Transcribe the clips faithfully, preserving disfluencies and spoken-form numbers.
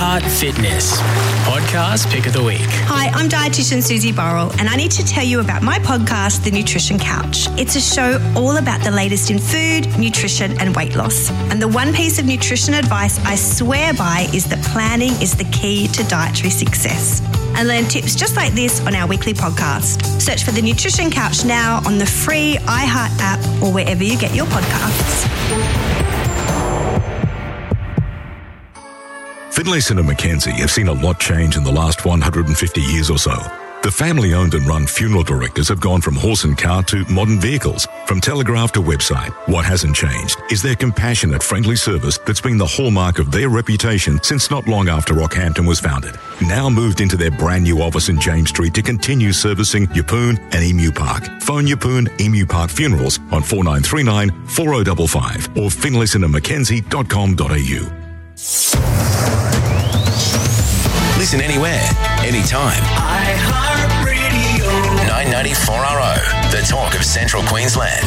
Heart Fitness, podcast pick of the week. Hi, I'm dietitian Susie Burrell, and I need to tell you about my podcast, The Nutrition Couch. It's a show all about the latest in food, nutrition, and weight loss. And the one piece of nutrition advice I swear by is that planning is the key to dietary success. And learn tips just like this on our weekly podcast. Search for The Nutrition Couch now on the free iHeart app or wherever you get your podcasts. Finlayson and McKenzie have seen a lot change in the last one hundred fifty years or so. The family-owned and run funeral directors have gone from horse and cart to modern vehicles, from telegraph to website. What hasn't changed is their compassionate, friendly service that's been the hallmark of their reputation since not long after Rockhampton was founded. Now moved into their brand new office in James Street to continue servicing Yeppoon and Emu Park. Phone Yeppoon Emu Park Funerals on four nine three nine, four oh five five or finlayson and mackenzie dot com dot a u. Listen anywhere, anytime. iHeartRadio. nine ninety-four R O, the talk of Central Queensland.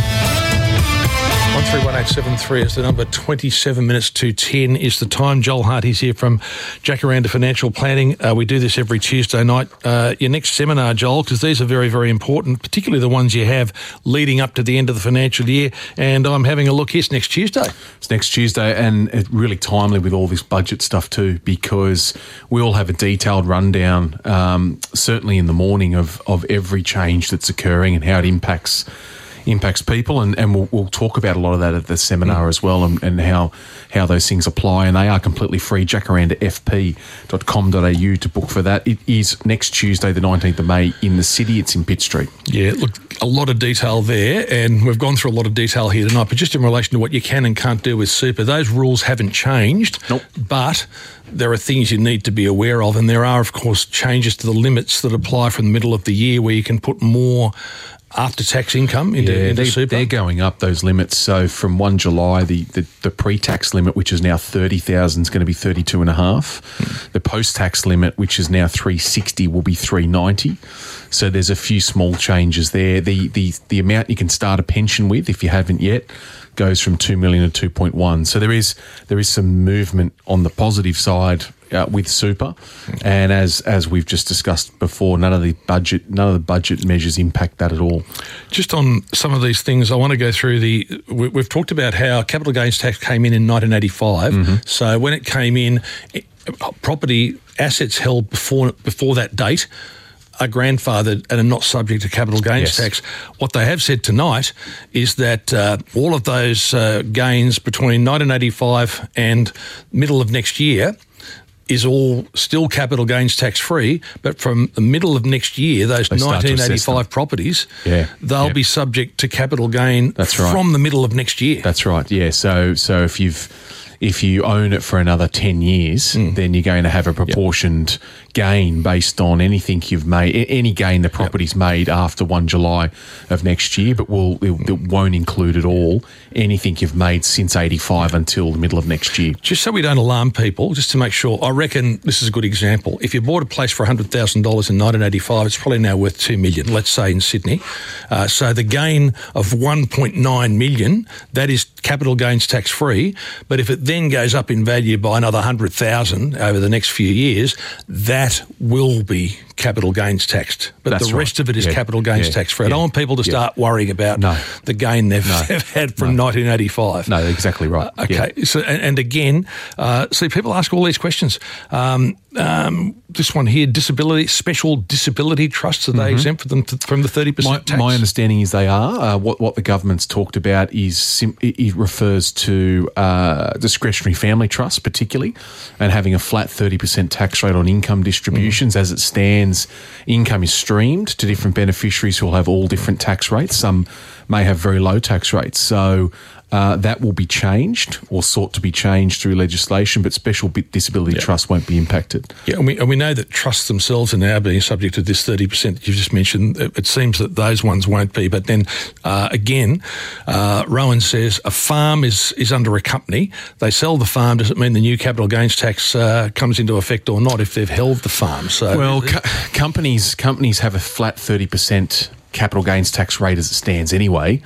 one three one eight seven three is the number. Twenty-seven minutes to ten is the time. Joel Hart is here from Jacaranda Financial Planning. Uh, we do this every Tuesday night. Uh, your next seminar, Joel, because these are very, very important, particularly the ones you have leading up to the end of the financial year. And I'm having a look. It's next Tuesday. It's next Tuesday, and it's really timely with all this budget stuff too, because we all have a detailed rundown, um, certainly in the morning, of, of every change that's occurring and how it impacts impacts people, and, and we'll, we'll talk about a lot of that at the seminar mm. as well, and, and how how those things apply, and they are completely free. jacaranda f p dot com dot a u to book for that. It is next Tuesday, the nineteenth of May, in the city. It's in Pitt Street. Yeah, look, a lot of detail there, and we've gone through a lot of detail here tonight, but just in relation to what you can and can't do with super, those rules haven't changed. Nope. But there are things you need to be aware of, and there are, of course, changes to the limits that apply from the middle of the year where you can put more after-tax income into, yeah, into they, super. They're going up, those limits. So from first of July, the, the, the pre-tax limit, which is now thirty thousand, is going to be thirty-two and a half. Mm. The post-tax limit, which is now three sixty, will be three ninety. So there's a few small changes there. The, the, the amount you can start a pension with, if you haven't yet, goes from two million to two point one. So there is there is some movement on the positive side uh, with super, and as as we've just discussed before, none of the budget none of the budget measures impact that at all. Just on some of these things, I want to go through the. We, we've talked about how capital gains tax came in in nineteen eighty-five. Mm-hmm. So when it came in, it, property assets held before before that date are grandfathered and are not subject to capital gains yes. tax. What they have said tonight is that uh, all of those uh, gains between nineteen eighty-five and middle of next year is all still capital gains tax free, but from the middle of next year, those nineteen eighty-five properties, yeah. they'll yep. be subject to capital gain That's right. from the middle of next year. That's right, yeah. So so if you've if you own it for another ten years, mm. then you're going to have a proportioned yep. gain based on anything you've made, any gain the property's yep. made after first of July of next year, but will it, it won't include at all anything you've made since eighty-five until the middle of next year. Just so we don't alarm people, just to make sure, I reckon this is a good example. If you bought a place for one hundred thousand dollars in nineteen eighty-five, it's probably now worth two million dollars, let's say in Sydney. Uh, so the gain of one point nine million dollars, that is capital gains tax free, but if it then goes up in value by another one hundred thousand dollars over the next few years, that will be capital gains taxed. But That's the right. rest of it is yeah. capital gains yeah. tax free. I yeah. don't want people to start yeah. worrying about no. the gain they've, no. they've had from no. nineteen eighty-five. No, exactly right. Uh, okay, yeah. so and, and again, uh, see, people ask all these questions. Um, um, this one here, disability, special disability trusts, are they mm-hmm. exempt from, them to, from the thirty percent my, tax? My understanding is they are. Uh, what, what the government's talked about is sim- it refers to uh, discretionary family trusts particularly, and having a flat thirty percent tax rate on income distributions. Mm. As it stands, income is streamed to different beneficiaries who will have all different tax rates. Some may have very low tax rates. So uh, that will be changed or sought to be changed through legislation, but special disability yeah. trusts won't be impacted. Yeah, and we, and we know that trusts themselves are now being subject to this thirty percent that you've just mentioned. It seems that those ones won't be. But then, uh, again, uh, Rowan says a farm is, is under a company. They sell the farm. Does it mean the new capital gains tax uh, comes into effect or not if they've held the farm? So, Well, co- companies companies have a flat thirty percent capital gains tax rate as it stands anyway.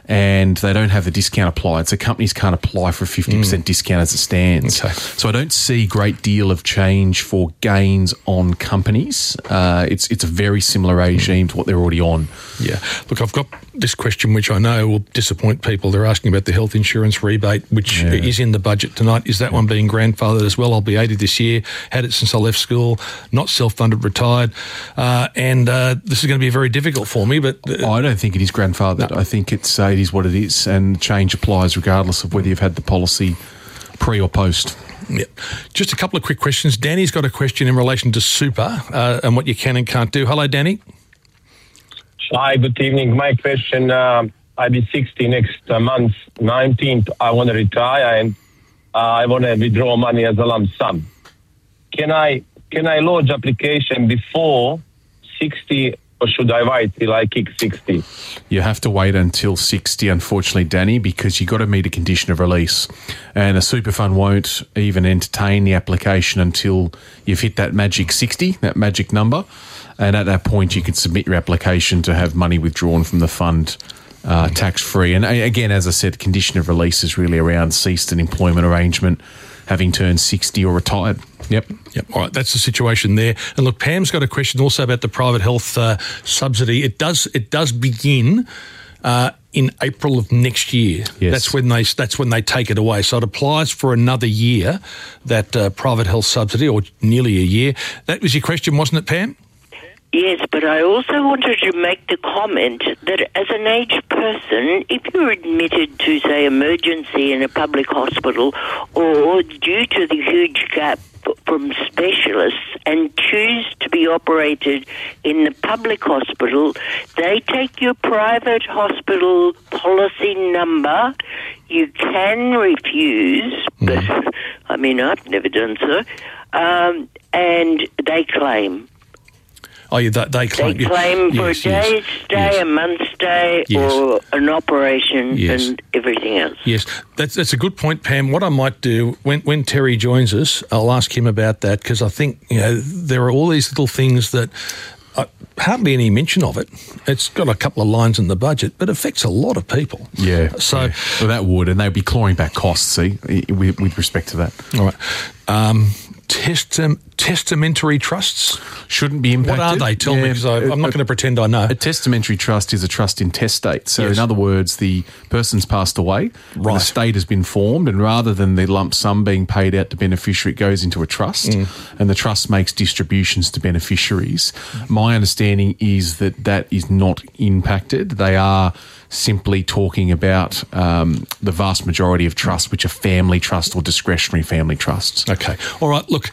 and they don't have the discount applied. So companies can't apply for a fifty percent mm. discount as it stands. Okay. So I don't see a great deal of change for gains on companies. Uh, it's it's a very similar regime to what they're already on. Yeah. Look, I've got this question, which I know will disappoint people. They're asking about the health insurance rebate, which Yeah. is in the budget tonight. Is that one being grandfathered as well? I'll be eighty this year, had it since I left school, not self-funded, retired, uh, and uh, this is going to be very difficult for me. But uh, I don't think it is grandfathered. No. I think it's uh, it is what it is, and change applies regardless of whether you've had the policy pre or post. yeah. Just a couple of quick questions. Danny's got a question in relation to super uh, and what you can and can't do. Hello, Danny. Hi, good evening. My question, uh, I'll be sixty next uh, month, nineteenth. I want to retire and uh, I want to withdraw money as a lump sum. Can I can I lodge application before sixty or should I wait till I kick sixty? You have to wait until sixty, unfortunately, Danny, because you've got to meet a condition of release. And a super fund won't even entertain the application until you've hit that magic sixty, that magic number. And at that point, you can submit your application to have money withdrawn from the fund uh, tax-free. And a- again, as I said, condition of release is really around ceased an employment arrangement, having turned sixty or retired. Yep. Yep. All right. That's the situation there. And look, Pam's got a question also about the private health uh, subsidy. It does. It does begin uh, in April of next year. Yes. That's when they. That's when they take it away. So it applies for another year. That uh, private health subsidy, or nearly a year. That was your question, wasn't it, Pam? Yes, but I also wanted to make the comment that as an aged person, if you're admitted to, say, emergency in a public hospital or due to the huge gap from specialists and choose to be operated in the public hospital, they take your private hospital policy number. You can refuse, but mm. I mean, I've never done so, um, and they claim. Oh, yeah, they, they claim. They claim for yes, a day's yes, stay, yes. a month's stay, Yes. or an operation Yes. and everything else. Yes, that's that's a good point, Pam. What I might do when when Terry joins us, I'll ask him about that, because I think, you know, there are all these little things that uh, hardly any mention of it. It's got a couple of lines in the budget, but affects a lot of people. Yeah. So, yeah. Well, that would, and they'd be clawing back costs, see, with, with respect to that. all right. Um, testam- testamentary trusts. Shouldn't be impacted. What are they? Tell me, Yeah, because I'm not a- going to pretend I know. A testamentary trust is a trust intestate. So, Yes. in other words, the person's passed away, and Right. the estate has been formed, and rather than the lump sum being paid out to beneficiary, it goes into a trust, Mm. and the trust makes distributions to beneficiaries. My understanding is that that is not impacted. They are simply talking about um, the vast majority of trusts, which are family trusts or discretionary family trusts. Okay. All right. Look,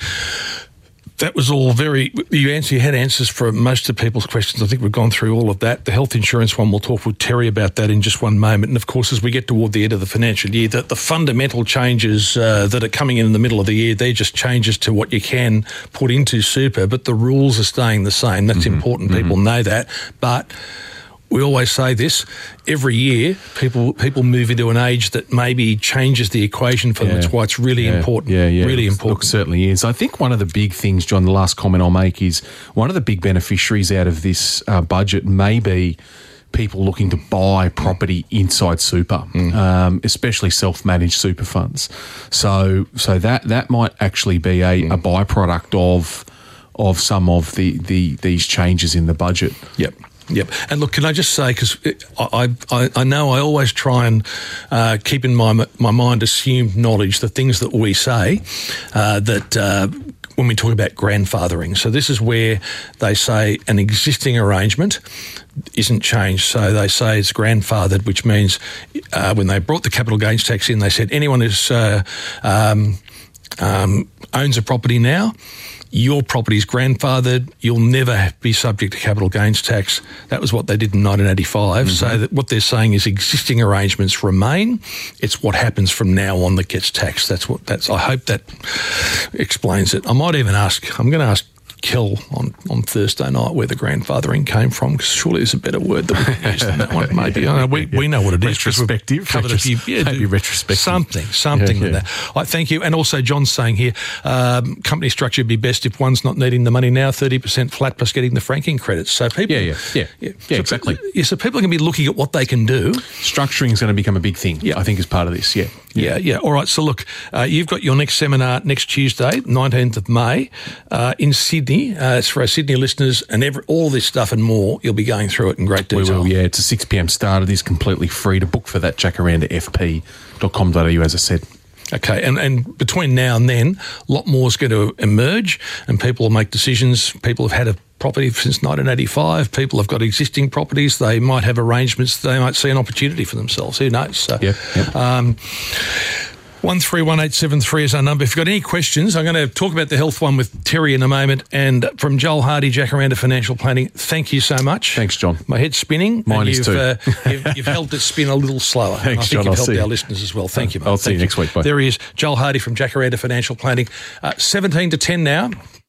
that was all very. You answer. You had answers for most of people's questions. I think we've gone through all of that. The health insurance one, we'll talk with Terry about that in just one moment. And of course, as we get toward the end of the financial year, that the fundamental changes uh, that are coming in in the middle of the year, they're just changes to what you can put into super, but the rules are staying the same. That's Mm-hmm. important. People Mm-hmm. know that, but. We always say this, every year people people move into an age that maybe changes the equation for them. Yeah. That's why it's really Yeah. important. Yeah, yeah. Really Look, important. Look, certainly is. I think one of the big things, John, the last comment I'll make is one of the big beneficiaries out of this uh, budget may be people looking to buy property inside super, Mm. um, especially self-managed super funds. So so that that might actually be a, Mm. a byproduct of of some of the, the these changes in the budget. Yep. Yep. And look, can I just say, because I, I I know I always try and uh, keep in my my mind assumed knowledge the things that we say uh, that uh, when we talk about grandfathering. So this is where they say an existing arrangement isn't changed. So they say it's grandfathered, which means uh, when they brought the capital gains tax in, they said anyone who's uh, um, um, owns a property now, your property's grandfathered, you'll never be subject to capital gains tax. That was what they did in nineteen eighty-five. Mm-hmm. So that what they're saying is existing arrangements remain. It's what happens from now on that gets taxed. That's what that's. I hope that explains it. I might even ask, I'm going to ask Kel on, on Thursday night where the grandfathering came from, because surely there's a better word that we can use than that one, maybe. I know, we, we know what it is. Retrospective. Covered a few, yeah, maybe retrospective. Something, something yeah, like yeah. that. I thank you. And also John's saying here, um, company structure would be best if one's not needing the money now, thirty percent flat plus getting the franking credits. So people... Yeah, yeah, yeah. Yeah, yeah so exactly. People, yeah, so people are going to be looking at what they can do. Structuring is going to become a big thing, yeah. I think, as part of this, yeah. Yeah, yeah. All right, so look, uh, you've got your next seminar next Tuesday, nineteenth of May, uh, in Sydney. Uh, it's for our Sydney listeners, and every, all this stuff and more, you'll be going through it in great detail. We will, yeah. It's a six p.m. start. It is completely free. To book for that, jacaranda f p dot com dot a u, as I said. Okay, and, and between now and then, a lot more is going to emerge, and people will make decisions. People have had a property since nineteen eighty-five. People have got existing properties. They might have arrangements. They might see an opportunity for themselves. Who knows? So, yep, yep. Um, one three one eight seven three is our number. If you've got any questions, I'm going to talk about the health one with Terry in a moment. And from Joel Hardy, Jacaranda Financial Planning, thank you so much. Thanks, John. My head's spinning. Mine is you've, too. Uh, you've, you've helped it spin a little slower. Thanks, I think John. you've I'll helped see our you. listeners as well. Thank you, mate. I'll see Thank you next week. Bye. There he is, Joel Hardy from Jacaranda Financial Planning. Uh, seventeen to ten now.